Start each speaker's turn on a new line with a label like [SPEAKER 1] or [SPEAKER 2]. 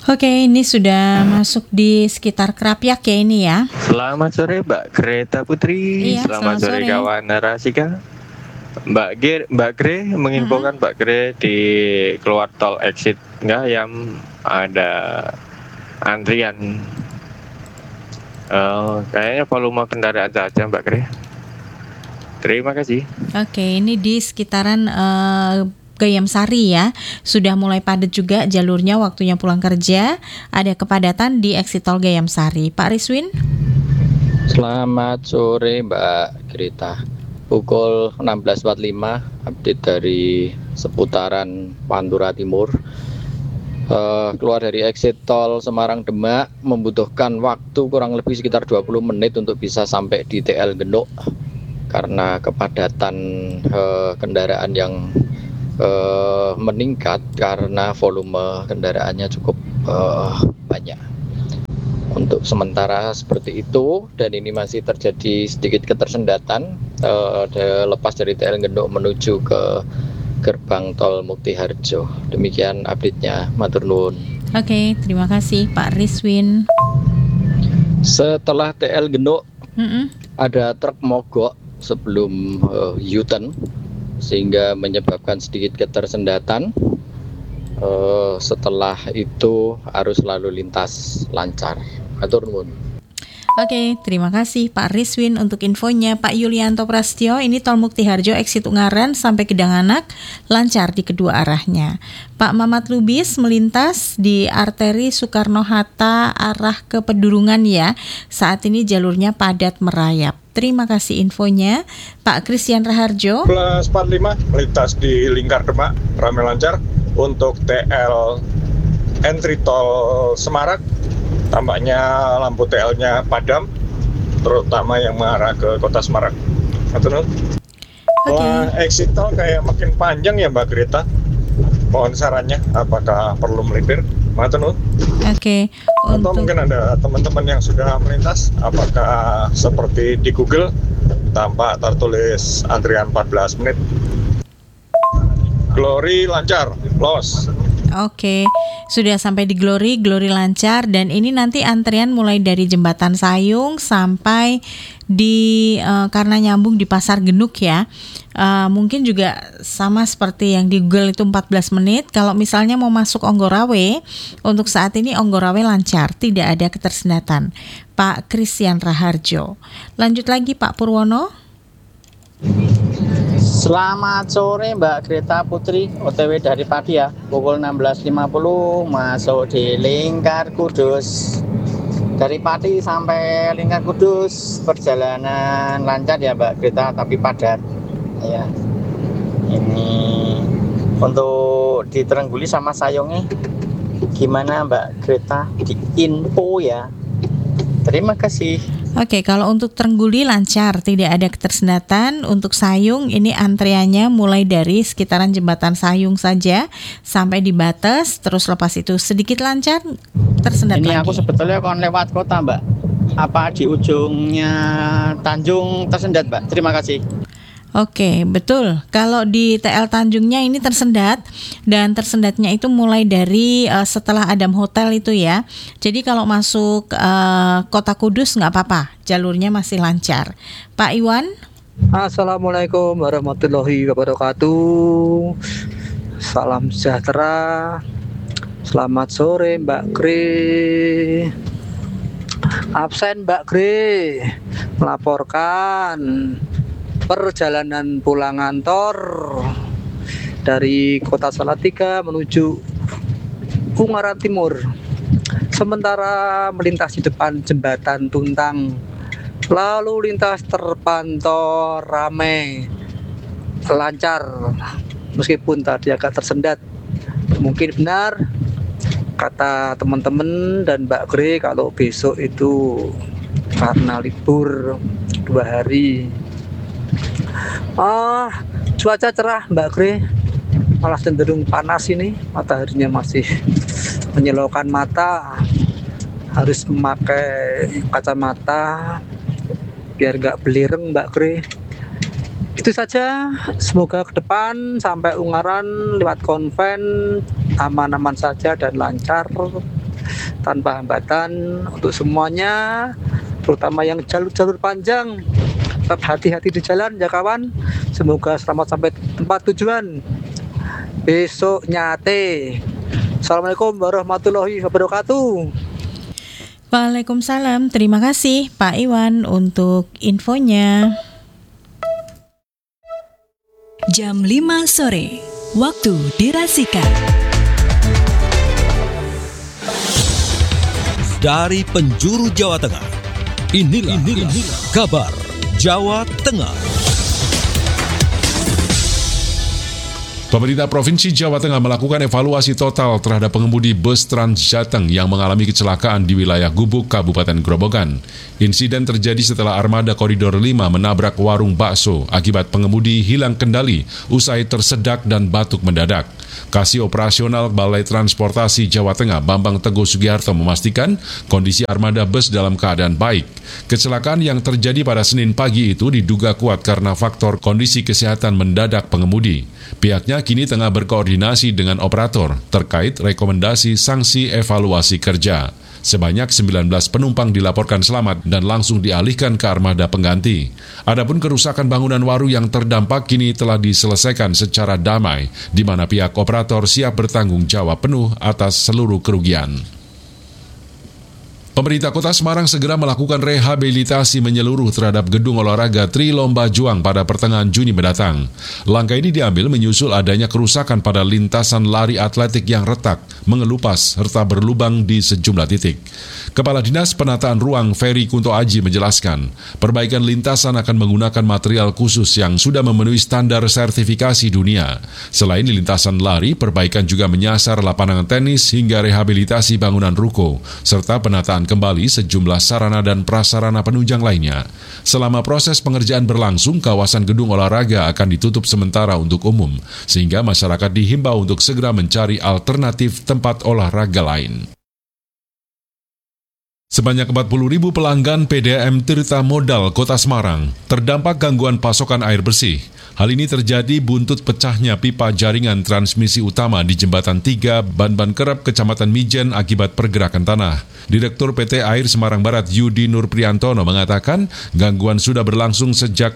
[SPEAKER 1] Oke, ini sudah masuk di sekitar Krapyak ya ini ya.
[SPEAKER 2] Selamat sore Mbak Greta Putri.
[SPEAKER 1] Iya,
[SPEAKER 2] Selamat sore kawan narasika. Mbak Gre menginfokan Mbak Gre di keluar tol exit Ngayam ada antrian. Kayaknya volume kendaraan saja Mbak Gre. Terima kasih.
[SPEAKER 1] Oke, ini di sekitaran Gayam Sari ya. Sudah mulai padat juga jalurnya waktunya pulang kerja. Ada kepadatan di exit tol Gayam Sari. Pak Riswin?
[SPEAKER 3] Selamat sore Mbak Greta. Pukul 16.45 update dari seputaran Pantura Timur. Keluar dari exit tol Semarang Demak membutuhkan waktu kurang lebih sekitar 20 menit untuk bisa sampai di TL Genuk karena kepadatan kendaraan yang meningkat karena volume kendaraannya cukup banyak. Untuk sementara seperti itu, dan ini masih terjadi sedikit ketersendatan lepas dari TL Genuk menuju ke gerbang tol Mukti Harjo. Demikian update-nya, matur nuwun.
[SPEAKER 1] Oke, terima kasih Pak Riswin.
[SPEAKER 3] Setelah TL Genuk ada truk mogok sebelum U-turn sehingga menyebabkan sedikit ketersendatan. Setelah itu arus lalu lintas lancar. Matur nuwun.
[SPEAKER 1] Oke, terima kasih Pak Riswin untuk infonya. Pak Yulianto Prastyo, ini tol Mukti Harjo exit Ungaran sampai ke Danganak lancar di kedua arahnya. Pak Mamat Lubis melintas di arteri Soekarno-Hatta arah ke Pedurungan ya. Saat ini jalurnya padat merayap. Terima kasih infonya. Pak Christian Raharjo.
[SPEAKER 4] Plus 45 melintas di Lingkar Demak ramai lancar. Untuk TL entry tol Semarak tampaknya lampu TL-nya padam, terutama yang mengarah ke kota Semarang. Setelah exit tol kayak makin panjang ya Mbak Greta. Mohon sarannya, apakah perlu melipir? Matur nuwun.
[SPEAKER 1] Oke.
[SPEAKER 4] Atau mungkin ada teman-teman yang sudah melintas, apakah seperti di Google tampak tertulis antrian 14 menit. Glory lancar, los.
[SPEAKER 1] Oke, sudah sampai di Glory lancar, dan ini nanti antrian mulai dari Jembatan Sayung sampai di karena nyambung di Pasar Genuk ya. Mungkin juga sama seperti yang di Google itu 14 menit. Kalau misalnya mau masuk Onggorawe, untuk saat ini Onggorawe lancar, tidak ada ketersendatan. Pak Christian Raharjo. Lanjut lagi Pak Purwono.
[SPEAKER 5] Selamat sore Mbak Greta Putri, OTW dari Padi ya, pukul 16.50 masuk di Lingkar Kudus. Dari Padi sampai Lingkar Kudus perjalanan lancar ya Mbak Greta, tapi padat ya. Ini untuk di Terengguli sama Sayongnya gimana Mbak Greta, di info ya. Terima kasih.
[SPEAKER 1] Oke, kalau untuk Terengguli lancar, tidak ada ketersendatan. Untuk Sayung ini antriannya mulai dari sekitaran Jembatan Sayung saja sampai di Bates, terus lepas itu sedikit lancar, tersendat
[SPEAKER 5] ini
[SPEAKER 1] lagi.
[SPEAKER 5] Ini aku sebetulnya kon lewat kota Mbak. Apa di ujungnya Tanjung tersendat Mbak? Terima kasih.
[SPEAKER 1] Oke, betul. Kalau di TL Tanjungnya ini tersendat, dan tersendatnya itu mulai dari setelah Adam Hotel itu ya. Jadi kalau masuk Kota Kudus nggak apa-apa, jalurnya masih lancar. Pak Iwan?
[SPEAKER 6] Assalamualaikum warahmatullahi wabarakatuh. Salam sejahtera. Selamat sore Mbak Gre. Absen Mbak Gre melaporkan perjalanan pulang kantor dari Kota Salatiga menuju Ungaran Timur. Sementara melintas di depan Jembatan Tuntang, lalu lintas terpantau ramai, lancar, meskipun tadi agak tersendat. Mungkin benar kata teman-teman dan Mbak Gre kalau besok itu karena libur 2 hari. Cuaca cerah Mbak Gre, malah cenderung panas ini, mataharinya masih menyilaukan mata, harus memakai kacamata biar nggak belireng Mbak Gre. Itu saja, semoga ke depan sampai Ungaran lewat konven aman-aman saja dan lancar. tanpa hambatan untuk semuanya, terutama yang jalur-jalur panjang. Tetap hati-hati di jalan ya kawan. Semoga selamat sampai tempat tujuan. Besok nyate. Assalamualaikum warahmatullahi wabarakatuh.
[SPEAKER 1] Waalaikumsalam. Terima kasih Pak Iwan untuk infonya.
[SPEAKER 7] Jam 5 sore, waktu dirasikan.
[SPEAKER 8] Dari penjuru Jawa Tengah, inilah kabar Jawa Tengah.
[SPEAKER 9] Pemerintah Provinsi Jawa Tengah melakukan evaluasi total terhadap pengemudi bus Trans Jateng yang mengalami kecelakaan di wilayah Gubuk, Kabupaten Grobogan. Insiden terjadi setelah armada Koridor 5 menabrak warung bakso akibat pengemudi hilang kendali usai tersedak dan batuk mendadak. Kasih Operasional Balai Transportasi Jawa Tengah Bambang Teguh Sugiharto memastikan kondisi armada bus dalam keadaan baik. Kecelakaan yang terjadi pada Senin pagi itu diduga kuat karena faktor kondisi kesehatan mendadak pengemudi. Pihaknya kini tengah berkoordinasi dengan operator terkait rekomendasi sanksi evaluasi kerja. Sebanyak 19 penumpang dilaporkan selamat dan langsung dialihkan ke armada pengganti. Adapun kerusakan bangunan waru yang terdampak kini telah diselesaikan secara damai, di mana pihak operator siap bertanggung jawab penuh atas seluruh kerugian. Pemerintah Kota Semarang segera melakukan rehabilitasi menyeluruh terhadap gedung olahraga Tri Lomba Juang pada pertengahan Juni mendatang. Langkah ini diambil menyusul adanya kerusakan pada lintasan lari atletik yang retak, mengelupas, serta berlubang di sejumlah titik. Kepala Dinas Penataan Ruang Ferry Kunto Aji menjelaskan, perbaikan lintasan akan menggunakan material khusus yang sudah memenuhi standar sertifikasi dunia. Selain di lintasan lari, perbaikan juga menyasar lapangan tenis hingga rehabilitasi bangunan ruko, serta penataan kembali sejumlah sarana dan prasarana penunjang lainnya. Selama proses pengerjaan berlangsung, kawasan gedung olahraga akan ditutup sementara untuk umum, sehingga masyarakat dihimbau untuk segera mencari alternatif tempat olahraga lain. Sebanyak 40.000 pelanggan PDAM Tirta Modal Kota Semarang terdampak gangguan pasokan air bersih. Hal ini terjadi buntut pecahnya pipa jaringan transmisi utama di Jembatan 3 Ban-Ban Kerep, Kecamatan Mijen akibat pergerakan tanah. Direktur PT Air Semarang Barat Yudi Nurpriantono mengatakan gangguan sudah berlangsung sejak